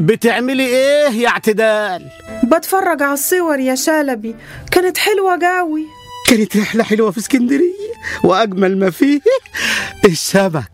بتعملي ايه يا اعتدال؟ بتفرج على الصور يا شلبي، كانت حلوة قوي. كانت رحلة حلوة في اسكندرية، وأجمل ما فيه السمك.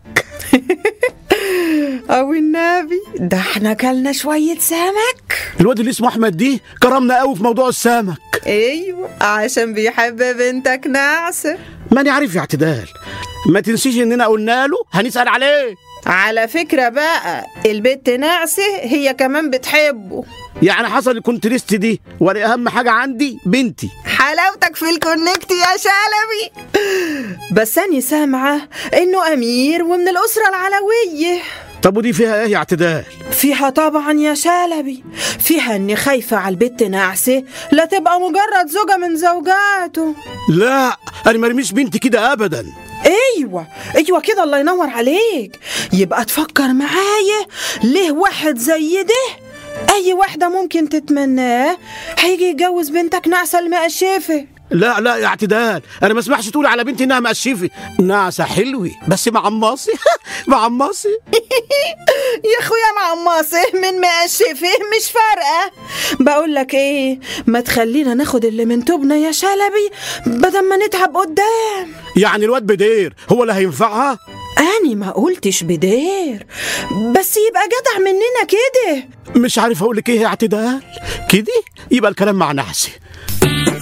أو النبي ده احنا كلنا شوية سمك. الواد اللي اسمه أحمد دي كرمنا قوي في موضوع السمك. ايوه عشان بيحب بنتك نعسة. ماني عارف يا اعتدال، ما تنسيش اننا قلنا له هنسأل عليه. على فكرة بقى البت نعسة هي كمان بتحبه. يعني حصل الكونتريست دي، ولا أهم حاجة عندي بنتي. حلاوتك في الكونكت يا شلبي. بس أنا سامعة إنه أمير ومن الأسرة العلوية. طب ودي فيها ايه يا اعتدال؟ فيها طبعا يا شلبي، فيها إني خايفة على البت نعسة لا تبقى مجرد زوجة من زوجاته. لا، أنا مرميش بنتي كده أبدا. ايوه كده، الله ينور عليك. يبقى تفكر معايا، ليه واحد زي ده اي واحدة ممكن تتمناه هيجي يتجوز بنتك نعسة المقشفة. لا يا اعتدال، انا ما اسمحش تقول على بنتي انها مقشفة. نعسة حلوة بس معمصي. معمصي. يا اخويا معمصة من مقشفة مش فارقة. بقول لك ايه، ما تخلينا ناخد اللي من توبنا يا شلبي بدل ما نتعب قدام. يعني الواد بدير هو اللي هينفعها؟ أنا ما قلتش بدير، بس يبقى جدع مننا كده. مش عارف اقول لك ايه يا اعتدال. كده يبقى الكلام مع نحسي.